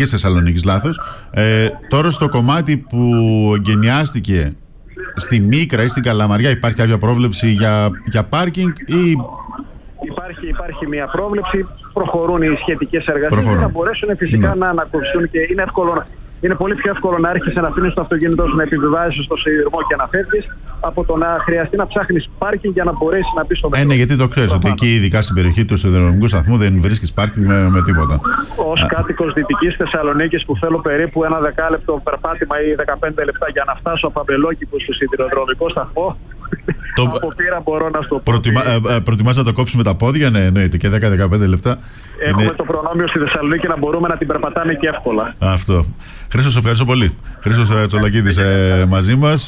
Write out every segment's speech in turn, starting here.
Εθνικής Θεσσαλονίκης, λάθος. Τώρα στο κομμάτι που εγκαινιάστηκε στη Μίκρα ή στην Καλαμαριά, υπάρχει κάποια πρόβλεψη για πάρκινγκ ή... Υπάρχει μια πρόβλεψη, προχωρούν οι σχετικές εργασίες για να μπορέσουν φυσικά να ανακουφιστούν και είναι εύκολο. Είναι πολύ πιο εύκολο να έρχεσαι να αφήνεις το αυτοκίνητό σου να επιβιβάζεις στο σιδηρμό και να φεύγεις από το να χρειαστεί να ψάχνεις πάρκινγκ για να μπορέσεις να πεις στο μέτρο. Ναι, γιατί το ξέρεις ότι εκεί, ειδικά στην περιοχή του σιδηροδρομικού σταθμού, δεν βρίσκεις πάρκινγκ με τίποτα. Ως κάτοικος Δυτικής Θεσσαλονίκης που θέλω περίπου ένα 10 λεπτό περπάτημα ή 15 λεπτά για να φτάσω από Αμπελόκηπο στο σιδηροδρομικό σταθμό. Από πείρα μπορώ να στο πω. Προτιμάς να το κόψεις με τα πόδια, ναι, εννοείται, και 10-15 λεπτά. Έχουμε το προνόμιο στη Θεσσαλονίκη να μπορούμε να την περπατάμε και εύκολα. Αυτό. Χρήστο, σε ευχαριστώ πολύ. Χρήστος Τσολακίδης μαζί μας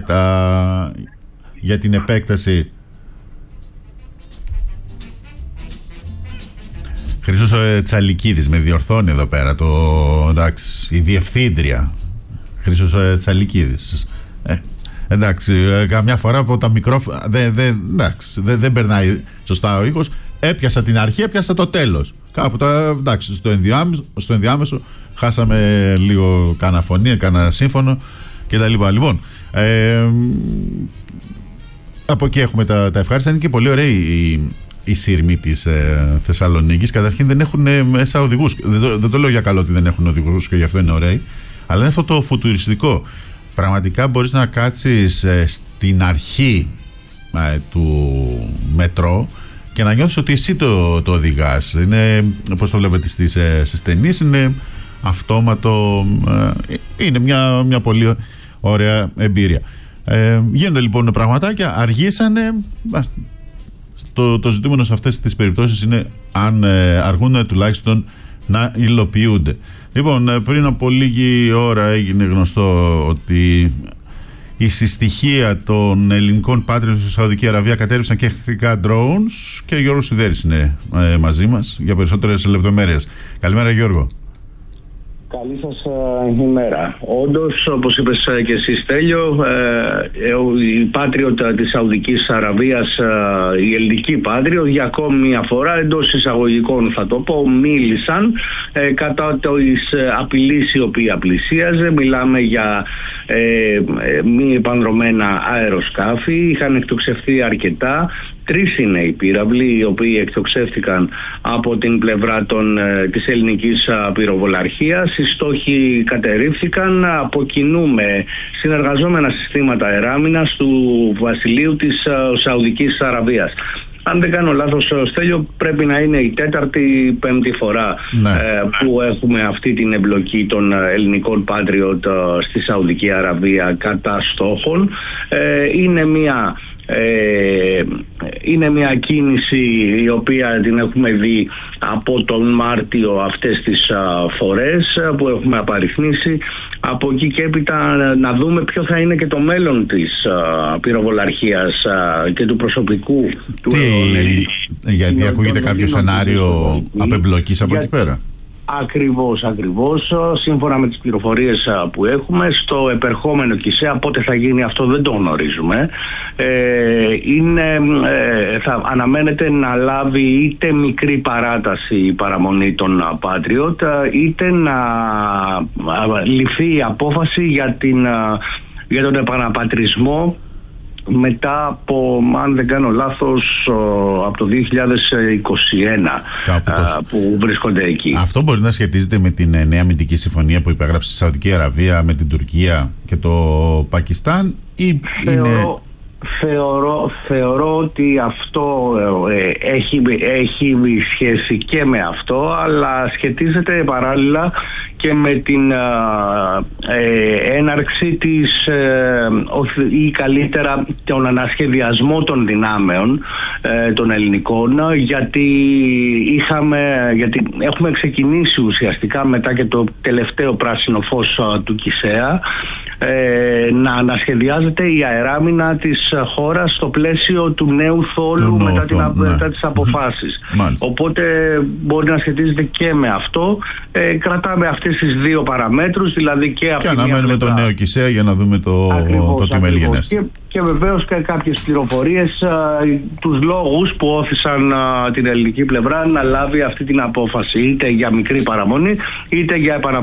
για την επέκταση. Χρήστος Τσαλικίδης, με διορθώνει εδώ πέρα η διευθύντρια. Χρήστος Τσαλικίδης. Εντάξει, καμιά φορά από τα μικρόφωνα δεν περνάει σωστά ο ήχος. Έπιασα την αρχή, έπιασα το τέλος. Κάπου εντάξει, στο ενδιάμεσο χάσαμε λίγο κάνα φωνή, κάνα σύμφωνο κτλ. Λοιπόν, από εκεί έχουμε τα ευχάριστα. Είναι και πολύ ωραία η σύρμη της Θεσσαλονίκης. Καταρχήν δεν έχουν μέσα οδηγούς. Δεν το λέω για καλό ότι δεν έχουν οδηγούς και γι' αυτό είναι ωραίοι, αλλά είναι αυτό το φουτουριστικό. Πραγματικά μπορείς να κάτσεις στην αρχή του μετρό και να νιώθεις ότι εσύ το οδηγάς. Είναι, όπως το βλέπετε στις ταινίες, είναι αυτόματο. Είναι μια πολύ ωραία εμπειρία. Γίνονται λοιπόν πραγματάκια, αργήσανε. Το ζητούμενο σε αυτές τις περιπτώσεις είναι αν αργούν τουλάχιστον να υλοποιούνται. Λοιπόν, πριν από λίγη ώρα έγινε γνωστό ότι η συστοιχεία των ελληνικών πάτριων στη Σαουδική Αραβία κατέρριψαν και εχθρικά drones και ο Γιώργος Σιδέρης είναι μαζί μας για περισσότερες λεπτομέρειες. Καλημέρα, Γιώργο. Καλή σας ημέρα. Όντως, όπως είπες και εσύ, Στέλιο, η Patriot της Σαουδικής Αραβίας, η ελληνική Patriot, για ακόμη μια φορά, εντός εισαγωγικών θα το πω, μίλησαν κατά της απειλής η οποία πλησίαζε. Μιλάμε για μη επανδρωμένα αεροσκάφη. Είχαν εκτοξευθεί αρκετά. 3 είναι οι πύραυλοι οι οποίοι εκτοξεύτηκαν από την πλευρά της ελληνικής πυροβολαρχίας. Οι στόχοι κατερρίφθηκαν από κοινού με συνεργαζόμενα συστήματα αεράμινας του Βασιλείου της Σαουδικής Αραβίας. Αν δεν κάνω λάθος, Στέλιο, πρέπει να είναι η 4η-5η φορά που έχουμε αυτή την εμπλοκή των ελληνικών Patriot στη Σαουδική Αραβία κατά στόχων. Είναι μια κίνηση η οποία την έχουμε δει από τον Μάρτιο αυτές τις φορές που έχουμε απαριθμίσει. Από εκεί και έπειτα να δούμε ποιο θα είναι και το μέλλον της πυροβολαρχίας και του προσωπικού του γιατί ακούγεται κάποιο σενάριο απεμπλοκής από εκεί πέρα. Ακριβώς. Σύμφωνα με τις πληροφορίες που έχουμε, στο επερχόμενο ΚΙΣΕΑ, πότε θα γίνει αυτό δεν το γνωρίζουμε. Θα αναμένεται να λάβει είτε μικρή παράταση η παραμονή των Patriot, είτε να ληφθεί η απόφαση για τον επαναπατρισμό μετά από, αν δεν κάνω λάθος, από το 2021 που βρίσκονται εκεί. Αυτό μπορεί να σχετίζεται με την νέα αμυντική συμφωνία που υπέγραψε η Σαουδική Αραβία με την Τουρκία και το Πακιστάν, ή Θεωρώ ότι αυτό έχει σχέση και με αυτό, αλλά σχετίζεται παράλληλα και με την έναρξη ή καλύτερα τον ανασχεδιασμό των δυνάμεων των ελληνικών, γιατί έχουμε ξεκινήσει ουσιαστικά μετά και το τελευταίο πράσινο φως του ΚΙΣΕΑ να ανασχεδιάζεται η αεράμινα της χώρας στο πλαίσιο του νέου θόλου μετά τις αποφάσεις. Οπότε μπορεί να σχετίζεται και με αυτό. Κρατάμε αυτές τις δύο παραμέτρους, δηλαδή και αναμένουμε το νέο ΚΙΣΕΑ για να δούμε το τι μελγενές. Και βεβαίως και κάποιες πληροφορίες, τους λόγους που όθησαν την ελληνική πλευρά να λάβει αυτή την απόφαση, είτε για μικρή παραμονή είτε για επαναπατρισμό.